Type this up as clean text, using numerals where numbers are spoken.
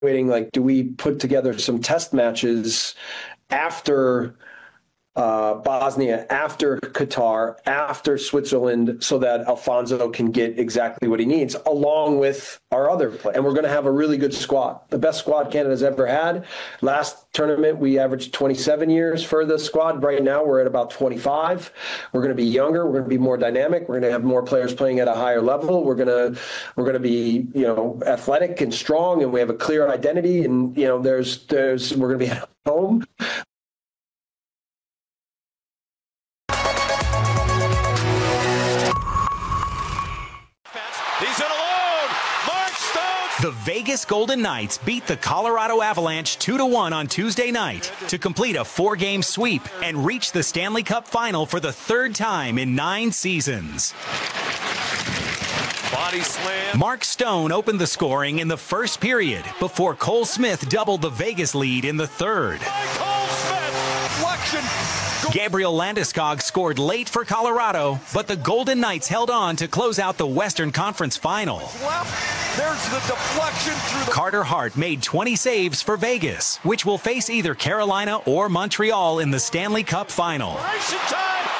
like, do we put together some test matches after Bosnia, after Qatar, after Switzerland, so that Alfonso can get exactly what he needs, along with our other play. And we're going to have a really good squad, the best squad Canada's ever had. Last tournament, we averaged 27 years for the squad. Right now, we're at about 25. We're going to be younger. We're going to be more dynamic. We're going to have more players playing at a higher level. We're going to be, athletic and strong, and we have a clear identity. And we're going to be at home. He's in alone. Mark Stone. The Vegas Golden Knights beat the Colorado Avalanche 2-1 on Tuesday night to complete a 4-game sweep and reach the Stanley Cup final for the third time in 9 seasons. Body slam. Mark Stone opened the scoring in the first period before Cole Smith doubled the Vegas lead in the third. By Cole Smith. Deflection. Gabriel Landeskog scored late for Colorado, but the Golden Knights held on to close out the Western Conference Final. Left. There's the deflection through the... Carter Hart made 20 saves for Vegas, which will face either Carolina or Montreal in the Stanley Cup Final. Time.